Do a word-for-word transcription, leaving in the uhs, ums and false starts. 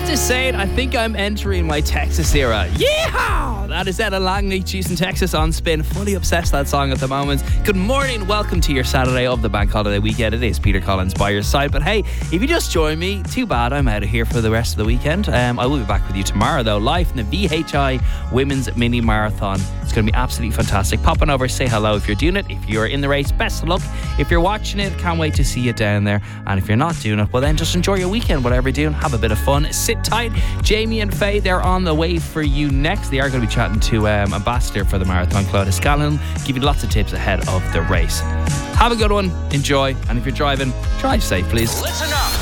to say it, I think I'm entering my Texas era. Yeehaw! That is Etta Langley, Houston, Texas on Spin. Fully obsessed that song at the moment. Good morning, welcome to your Saturday of the bank holiday weekend. It is Peter Collins by your side. But hey, if you just joined me, too bad, I'm out of here for the rest of the weekend. Um, I will be back with you tomorrow though, live from the V H I Women's Mini Marathon. It's going to be absolutely fantastic. Pop on over, say hello if you're doing it. If you're in the race, best of luck. If you're watching it, can't wait to see you down there. And if you're not doing it, well then just enjoy your weekend, whatever you're doing. Have a bit of fun. Sit tight. Jamie and Faye, they're on the way for you next. They are going to be chatting to um, Ambassador for the Marathon, Claudia Scallon, give you lots of tips ahead of the race. Have a good one. Enjoy. And if you're driving, drive safe, please. Listen up.